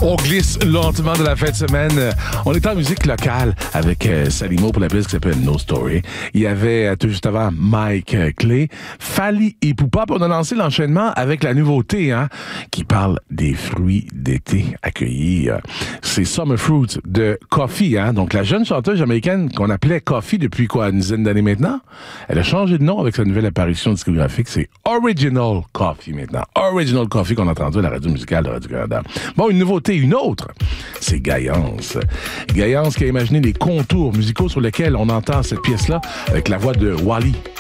On glisse lentement de la fin de semaine. On est en musique locale avec Salimo pour la pièce qui s'appelle No Story. Il y avait tout juste avant Mike Clay, Fally Ipupa. On a lancé l'enchaînement avec la nouveauté qui parle des fruits d'été accueillis. C'est Summer Fruits de Coffee. Donc la jeune chanteuse jamaïcaine qu'on appelait Coffee depuis une dizaine d'années maintenant, elle a changé de nom avec sa nouvelle apparition discographique. C'est Original Coffee maintenant. Original Coffee qu'on a entendu à la radio musicale de Radio-Canada. Bon, une nouveauté, une autre, c'est Gaillance. Gaillance qui a imaginé les contours musicaux sur lesquels on entend cette pièce-là avec la voix de Wally.